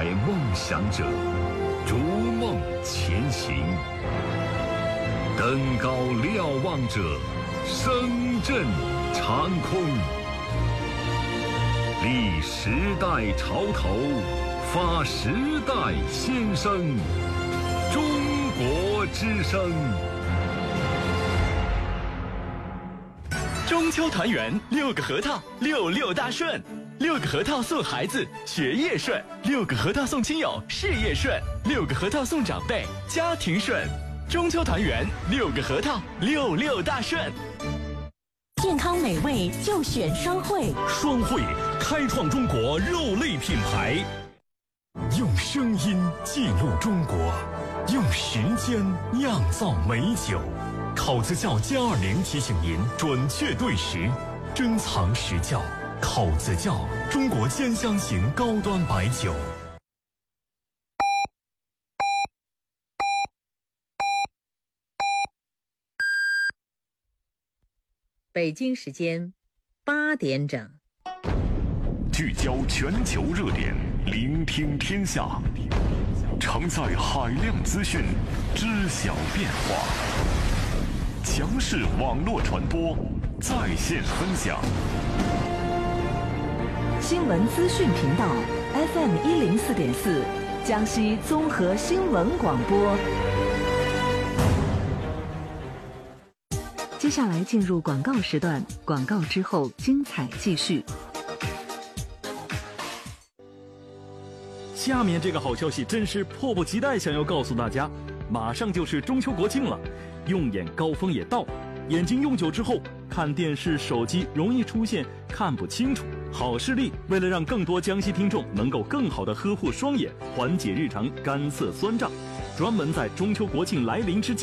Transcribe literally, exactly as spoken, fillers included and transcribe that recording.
怀梦想者，逐梦前行；登高瞭望者，声震长空。立时代潮头，发时代先声。中国之声。 中秋团圆，六个核桃，六六大顺。六个核桃送孩子，学业顺；六个核桃送亲友，事业顺；六个核桃送长辈，家庭顺。中秋团圆，六个核桃，六六大顺。 健康美味就选双汇， 双汇开创中国肉类品牌，用声音记录中国，用时间酿造美酒。考子窖歼二零提醒您准确对时，珍藏实窖。考子窖，中国兼香型高端白酒。 北京时间八点整， 聚焦全球热点，聆听天下，承载海量资讯，知晓变化。强势网络传播，在线分享。 新闻资讯频道 F M 一零四点四，江西综合新闻广播。接下来进入广告时段，广告之后精彩继续。 下面这个好消息真是迫不及待想要告诉大家，马上就是中秋国庆了，用眼高峰也到，眼睛用久之后看电视手机容易出现看不清楚。好视力为了让更多江西听众能够更好地呵护双眼，缓解日常干涩酸胀，专门在中秋国庆来临之际